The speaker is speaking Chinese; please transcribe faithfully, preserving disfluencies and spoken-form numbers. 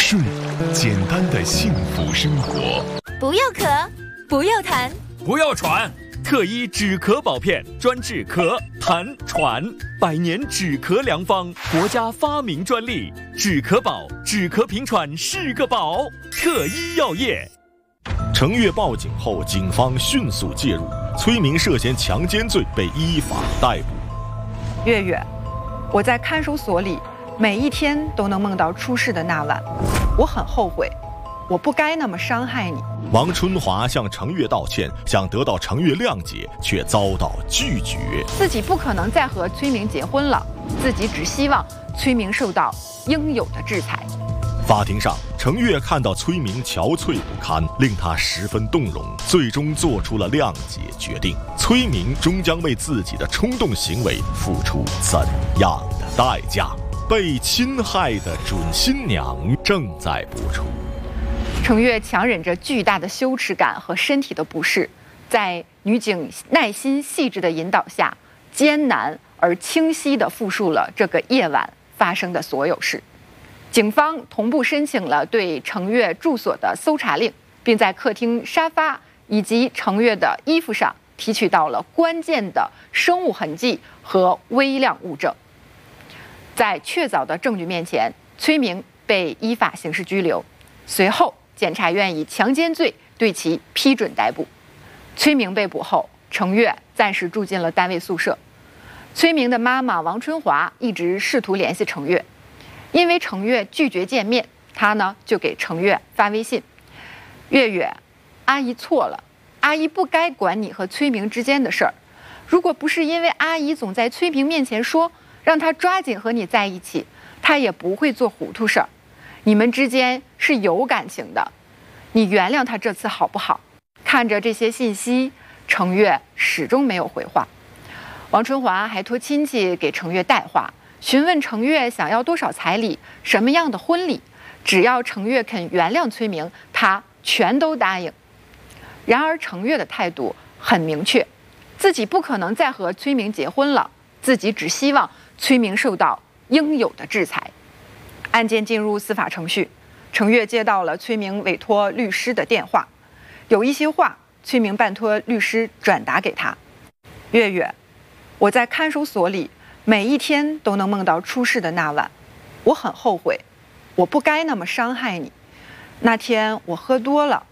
顺，简单的幸福生活。 不要咳，不要痰， 不要喘。特医止咳宝片，专治咳、痰、喘，百年止咳良方，国家发明专利。止咳宝，止咳平喘是个宝。特医药业。 程越报警后，警方迅速介入，崔明涉嫌强奸罪被依法逮捕。 月月，我在看守所里，每一天都能梦到出事的那晚，我很后悔，我不该那么伤害你。 王春华向程越道歉，想得到程越谅解，却遭到拒绝。 自己不可能再和崔明结婚了，自己只希望崔明受到应有的制裁。 法庭上，程越看到崔明憔悴不堪，令他十分动容，最终做出了谅解决定。崔明终将为自己的冲动行为付出怎样的代价？被侵害的准新娘正在播出。 程越强忍着巨大的羞耻感和身体的不适，在女警耐心细致的引导下，艰难而清晰地复述了这个夜晚发生的所有事。警方同步申请了对程越住所的搜查令，并在客厅沙发以及程越的衣服上提取到了关键的生物痕迹和微量物证。在确凿的证据面前，崔明被依法刑事拘留。随后，检察院以强奸罪对其批准逮捕。崔明被捕后，程越暂时住进了单位宿舍。崔明的妈妈王春华一直试图联系程越，因为程越拒绝见面，他呢就给程越发微信：“月月，阿姨错了，阿姨不该管你和崔明之间的事儿。如果不是因为阿姨总在崔明面前说让他抓紧和你在一起，他也不会做糊涂事儿。你们之间是有感情的，你原谅他这次好不好？”看着这些信息，程越始终没有回话。王春华还托亲戚给程越带话，询问程越想要多少彩礼，什么样的婚礼，只要程越肯原谅崔明，他全都答应。然而程越的态度很明确，自己不可能再和崔明结婚了，自己只希望崔明受到应有的制裁。案件进入司法程序，程越接到了崔明委托律师的电话，有一些话崔明拜托律师转达给他：“月月，我在看守所里，每一天都能梦到出事的那晚，我很后悔，我不该那么伤害你。那天我喝多了，